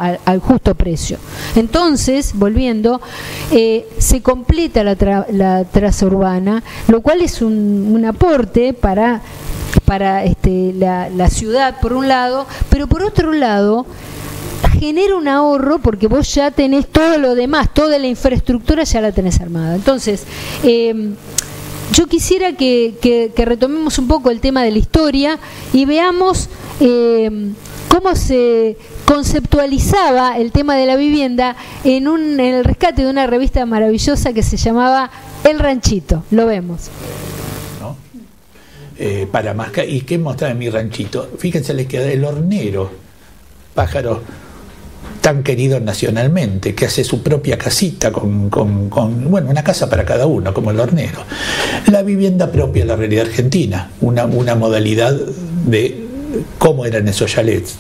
al justo precio. Entonces, volviendo, se completa la traza urbana, lo cual es un aporte para la ciudad por un lado, pero por otro lado genera un ahorro porque vos ya tenés todo lo demás, toda la infraestructura ya la tenés armada. Entonces, yo quisiera que retomemos un poco el tema de la historia y veamos cómo se conceptualizaba el tema de la vivienda en el rescate de una revista maravillosa que se llamaba El Ranchito. Lo vemos. Para más ¿y qué mostraba en mi ranchito? Fíjense, les queda el hornero, pájaro tan querido nacionalmente, que hace su propia casita con una casa para cada uno, como el hornero. La vivienda propia de la realidad argentina, una modalidad de cómo eran esos chalets.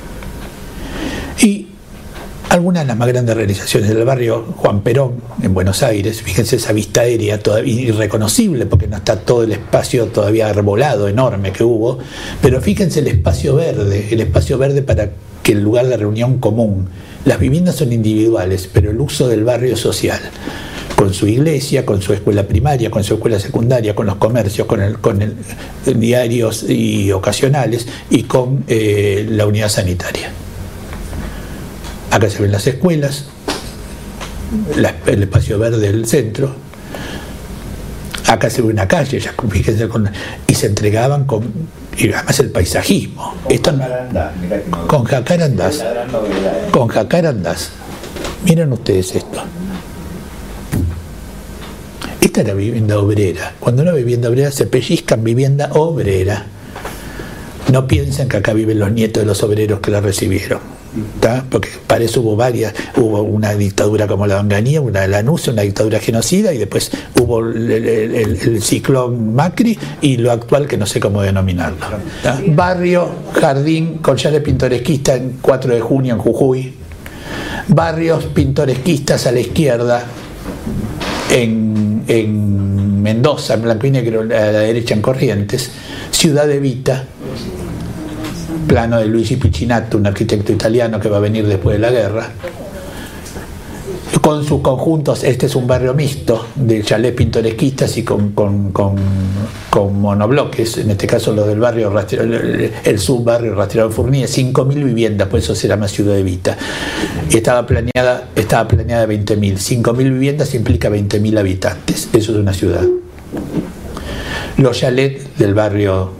Y algunas de las más grandes realizaciones del barrio Juan Perón, en Buenos Aires, fíjense esa vista aérea todavía irreconocible, porque no está todo el espacio todavía arbolado, enorme que hubo, pero fíjense el espacio verde para que el lugar de reunión común. Las viviendas son individuales, pero el uso del barrio es social, con su iglesia, con su escuela primaria, con su escuela secundaria, con los comercios, con el diarios y ocasionales, y con la unidad sanitaria. Acá se ven las escuelas, el espacio verde del centro. Acá se ve una calle, ya, fíjense, y se entregaban y además el paisajismo. Con jacarandás. Miren ustedes esto. Esta era vivienda obrera. Cuando una vivienda obrera se pellizcan vivienda obrera. No piensen que acá viven los nietos de los obreros que la recibieron. ¿Tá? Porque para eso hubo una dictadura como la de Onganía, una de Lanús, una dictadura genocida, y después hubo el ciclón Macri y lo actual que no sé cómo denominarlo. ¿Tá? Barrio Jardín con chalet pintoresquista en 4 de junio en Jujuy, barrios pintoresquistas a la izquierda en Mendoza, en blanco y negro, a la derecha en Corrientes, Ciudad Evita, plano de Luigi Piccinato, un arquitecto italiano que va a venir después de la guerra, con sus conjuntos. Este es un barrio mixto de chalés pintoresquistas y con monobloques, en este caso los del barrio el subbarrio Rastreador Fournier, 5.000 viviendas, por eso se llama Ciudad Evita. Estaba planeada 20.000. 5.000 viviendas implica 20.000 habitantes, eso es una ciudad. Los chalets del barrio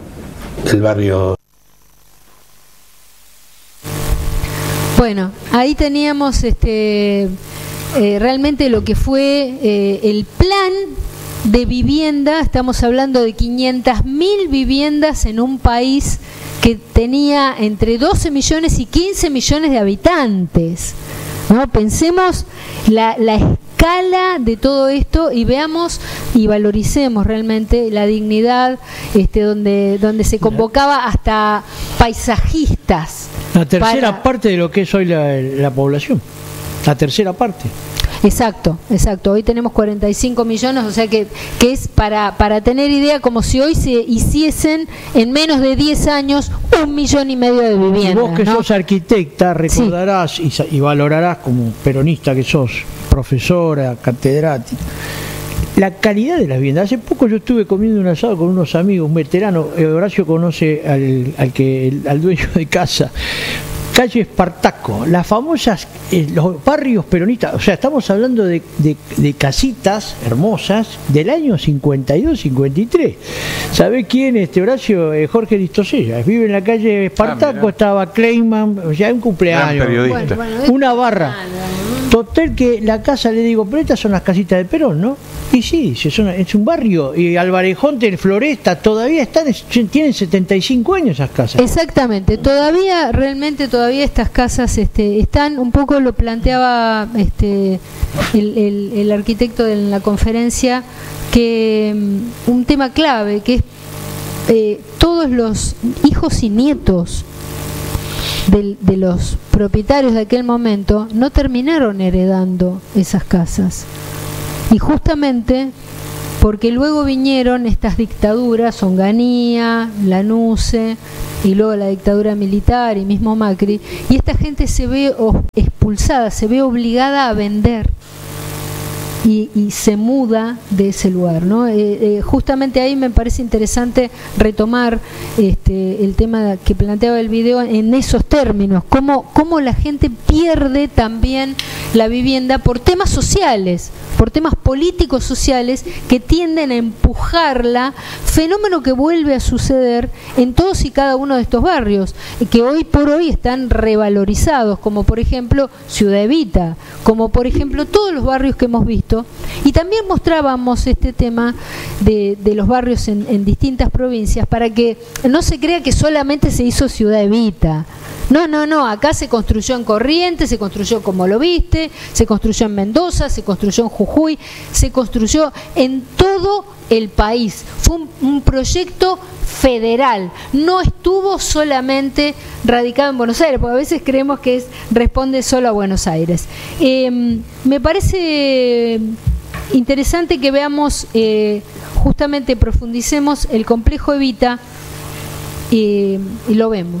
Bueno, ahí teníamos realmente lo que fue el plan de vivienda. Estamos hablando de 500.000 viviendas en un país que tenía entre 12 millones y 15 millones de habitantes, ¿no? Pensemos la escala de todo esto y veamos y valoricemos realmente la dignidad, donde se convocaba hasta paisajistas. La tercera parte de lo que es hoy la población. La tercera parte. Exacto. Hoy tenemos 45 millones, o sea que es para tener idea, como si hoy se hiciesen en menos de 10 años 1,5 millones de viviendas. Y vos que sos arquitecta recordarás y valorarás, como peronista que sos, profesora, catedrática, la calidad de las viviendas. Hace poco yo estuve comiendo un asado con unos amigos, un veterano, Horacio conoce al dueño de casa, calle Espartaco, las famosas, los barrios peronistas, o sea, estamos hablando de casitas hermosas del año 52, 53. ¿Sabe quién? Horacio, Jorge Listosella, vive en la calle Espartaco, estaba Kleinman, ya un cumpleaños, una barra. Total que la casa, le digo, pero estas son las casitas de Perón, ¿no? Y sí, es un barrio, y Alvarejonte, Floresta, todavía tienen 75 años esas casas. Exactamente, todavía estas casas están, un poco lo planteaba el arquitecto en la conferencia, que un tema clave, que es todos los hijos y nietos de los propietarios de aquel momento no terminaron heredando esas casas, y justamente porque luego vinieron estas dictaduras, Onganía, Lanusse, y luego la dictadura militar y mismo Macri, y esta gente se ve expulsada, se ve obligada a vender y se muda de ese lugar, ¿no? Justamente ahí me parece interesante retomar el tema que planteaba el video en esos términos, cómo la gente pierde también la vivienda por temas sociales, por temas políticos sociales que tienden a empujarla, fenómeno que vuelve a suceder en todos y cada uno de estos barrios, que hoy por hoy están revalorizados, como por ejemplo Ciudad Evita, como por ejemplo todos los barrios que hemos visto. Y también mostrábamos este tema de los barrios en distintas provincias para que no se crea que solamente se hizo Ciudad Evita. No, acá se construyó en Corrientes, se construyó como lo viste, se construyó en Mendoza, se construyó en Jujuy, se construyó en todo el país. Fue un proyecto federal, no estuvo solamente radicado en Buenos Aires, porque a veces creemos que responde solo a Buenos Aires. Me parece interesante que veamos, justamente profundicemos el complejo Evita y lo vemos.